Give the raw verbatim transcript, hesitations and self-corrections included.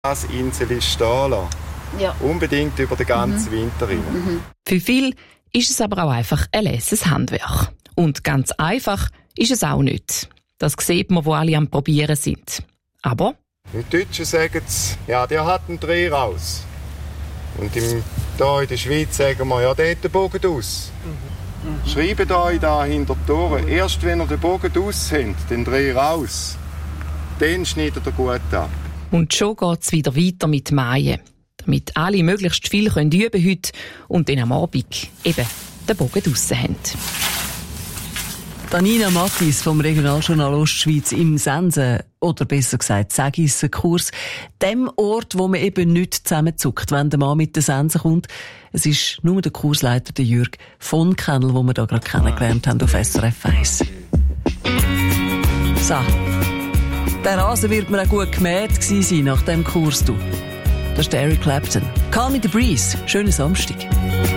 das Insel stehen lassen. Ja. Unbedingt über den ganzen mhm. Winter rein. Mhm. Für viele ist es aber auch einfach ein leises Handwerk. Und ganz einfach ist es auch nicht. Das sieht man, wo alle am Probieren sind. Aber die Deutschen sagen es, ja, der hat einen Dreh raus. Und im, da in der Schweiz sagen wir, ja, der hat den Bogen aus. Mhm. Mhm. Schreibt euch da hinter die Tore, erst wenn ihr den Bogen aus habt, den Dreh raus, dann schneidet er gut ab. Und schon geht es wieder weiter mit Maien. Damit alle möglichst viel können üben heute und dann am Abend eben den Bogen draussen haben. Nina Mattis vom Regionaljournal Ostschweiz im Sensen, oder besser gesagt Sägissen-Kurs, dem Ort, wo man eben nicht zusammenzuckt, wenn der Mann mit der Sense kommt. Es ist nur der Kursleiter, der Jürg von Kennel, den wir hier gerade kennengelernt haben auf S R F eins. So, der Rasen wird mir auch gut gemäht gewesen sein nach dem Kurs. Du. Das ist der Eric Clapton. Call me the Breeze. Schönen Samstag.